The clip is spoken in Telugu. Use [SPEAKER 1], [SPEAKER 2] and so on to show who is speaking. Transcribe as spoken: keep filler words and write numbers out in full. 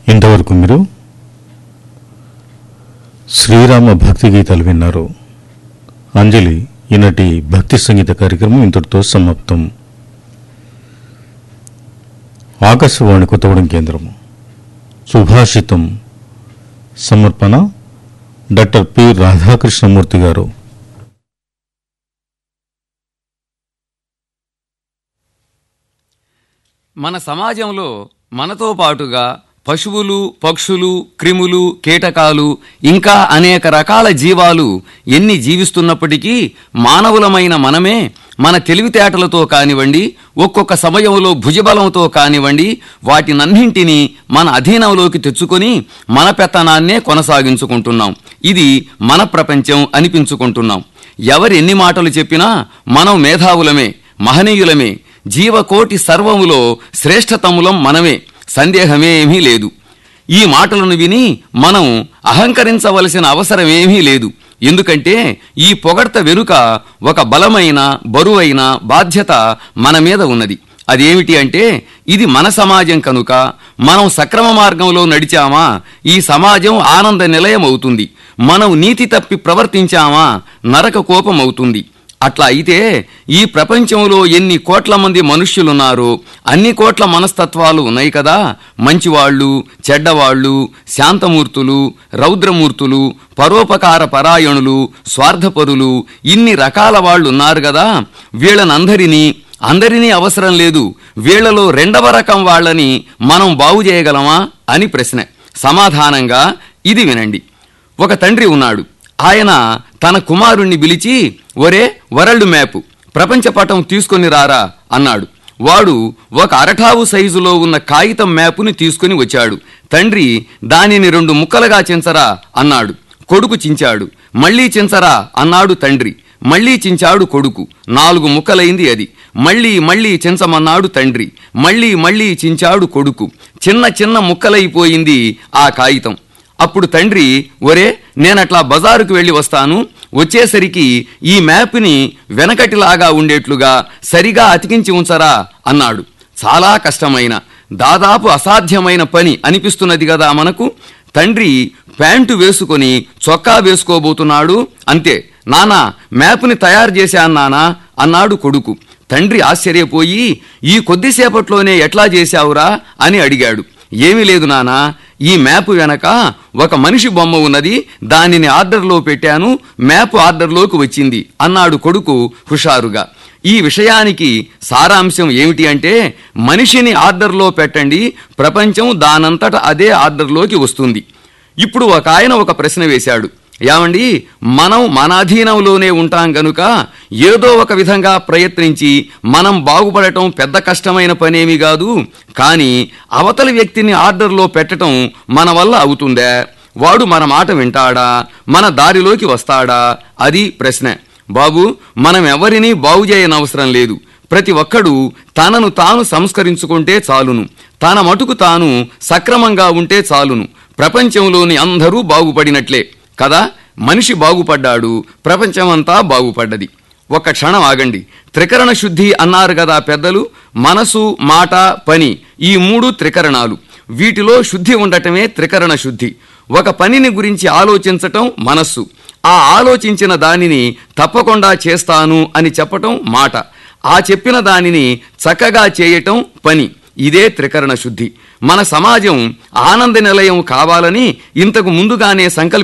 [SPEAKER 1] ఇంతవరకు మీరు శ్రీరామ భక్తి గీతాలు విన్నారు. అంజలి ఈనాటి భక్తి సంగీత కార్యక్రమం ఇంతటితో సమాప్తం. ఆకాశవాణి కొత్తగూడెం కేంద్రం. సుభాషితం సమర్పణ డాక్టర్ పి రాధాకృష్ణమూర్తి గారు.
[SPEAKER 2] మన సమాజంలో మనతో పాటుగా పశువులు, పక్షులు, క్రిములు, కీటకాలు ఇంకా అనేక రకాల జీవాలు ఎన్ని జీవిస్తున్నప్పటికీ మానవులమైన మనమే మన తెలివితేటలతో కానివ్వండి, ఒక్కొక్క సమయంలో భుజబలంతో కానివ్వండి, వాటినన్నింటినీ మన అధీనంలోకి తెచ్చుకొని మన పెత్తనాన్నే కొనసాగించుకుంటున్నాం. ఇది మన ప్రపంచం అనిపించుకుంటున్నాం. ఎవరు ఎన్ని మాటలు చెప్పినా మనం మేధావులమే, మహనీయులమే. జీవకోటి సర్వములో శ్రేష్ఠతములం మనమే, సందేహమేమీ లేదు. ఈ మాటలను విని మనం అహంకరించవలసిన అవసరమేమీ లేదు. ఎందుకంటే ఈ పొగడ్త వెనుక ఒక బలమైన, బరువైన బాధ్యత మన మీద ఉన్నది. అదేమిటి అంటే, ఇది మన సమాజం కనుక మనం సక్రమ మార్గంలో నడిచామా ఈ సమాజం ఆనంద నిలయం అవుతుంది. మనం నీతి తప్పి ప్రవర్తించామా నరక కోపం అవుతుంది. అట్లా అయితే ఈ ప్రపంచంలో ఎన్ని కోట్ల మంది మనుష్యులున్నారో అన్ని కోట్ల మనస్తత్వాలు ఉన్నాయి కదా. మంచివాళ్ళు, చెడ్డవాళ్ళు, శాంతమూర్తులు, రౌద్రమూర్తులు, పరోపకార పరాయణులు, స్వార్థపరులు, ఇన్ని రకాల వాళ్ళు ఉన్నారు కదా. వీళ్ళనందరినీ అందరినీ అవసరం లేదు, వీళ్లలో రెండవ రకం వాళ్ళని మనం బాగు చేయగలమా అని ప్రశ్న. సమాధానంగా ఇది వినండి. ఒక తండ్రి ఉన్నాడు. ఆయన తన కుమారుణ్ణి పిలిచి, ఒరే వరల్డ్ మ్యాప్ ప్రపంచ పటం తీసుకొని రారా అన్నాడు. వాడు ఒక అరటావు సైజులో ఉన్న కాగితం మ్యాపుని తీసుకుని వచ్చాడు. తండ్రి దానిని రెండు ముక్కలుగా చించరా అన్నాడు. కొడుకు చించాడు. మళ్లీ చించరా అన్నాడు తండ్రి. మళ్లీ చించాడు కొడుకు. నాలుగు ముక్కలైంది అది. మళ్లీ మళ్లీ చించమన్నాడు తండ్రి. మళ్లీ మళ్లీ చించాడు కొడుకు. చిన్న చిన్న ముక్కలైపోయింది ఆ కాగితం. అప్పుడు తండ్రి, ఒరే నేనట్లా బజారుకు వెళ్ళి వస్తాను, వచ్చేసరికి ఈ మ్యాప్ని వెనకటిలాగా ఉండేట్లుగా సరిగా అతికించి ఉంచరా అన్నాడు. చాలా కష్టమైన, దాదాపు అసాధ్యమైన పని అనిపిస్తున్నది కదా మనకు. తండ్రి ప్యాంటు వేసుకొని చొక్కా వేసుకోబోతున్నాడు. అంతే, నానా మ్యాప్ని తయారు చేశాను నానా అన్నాడు కొడుకు. తండ్రి ఆశ్చర్యపోయి, ఈ కొద్దిసేపట్లోనే ఎట్లా చేశావురా అని అడిగాడు. ఏమీ లేదు నానా, ఈ మ్యాప్ వెనక ఒక మనిషి బొమ్మ ఉన్నది, దానిని ఆర్డర్లో పెట్టాను, మ్యాప్ ఆర్డర్లోకి వచ్చింది అన్నాడు కొడుకు హుషారుగా. ఈ విషయానికి సారాంశం ఏమిటి అంటే, మనిషిని ఆర్డర్లో పెట్టండి, ప్రపంచం దానంతట అదే ఆర్డర్లోకి వస్తుంది. ఇప్పుడు ఒక ఆయన ఒక ప్రశ్న వేశాడు. ఏమండి, మనం మన అధీనంలోనే ఉంటాం గనుక ఏదో ఒక విధంగా ప్రయత్నించి మనం బాగుపడటం పెద్ద కష్టమైన పనేమీ కాదు. కానీ అవతలి వ్యక్తిని ఆర్డర్లో పెట్టడం మన వల్ల అవుతుందా? వాడు మన మాట వింటాడా? మన దారిలోకి వస్తాడా? అది ప్రశ్న. బాబు, మనం ఎవరినీ బాగు చేయనవసరం లేదు. ప్రతి ఒక్కడూ తనను తాను సంస్కరించుకుంటే చాలును. తన మటుకు తాను సక్రమంగా ఉంటే చాలును. ప్రపంచంలోని అందరూ బాగుపడినట్లే కదా. మనిషి బాగుపడ్డాడు, ప్రపంచమంతా బాగుపడ్డది. ఒక్క క్షణం ఆగండి. త్రికరణ శుద్ధి అన్నారు కదా పెద్దలు. మనసు, మాట, పని, ఈ మూడు త్రికరణాలు. వీటిలో శుద్ధి ఉండటమే త్రికరణ శుద్ధి. ఒక పనిని గురించి ఆలోచించటం మనస్సు, ఆ ఆలోచించిన దానిని తప్పకుండా చేస్తాను అని చెప్పటం మాట, ఆ చెప్పిన దానిని చక్కగా చేయటం పని. ఇదే త్రికరణ శుద్ధి. మన సమాజం ఆనంద నిలయం కావాలని ఇంతకు ముందుగానే సంకల్ప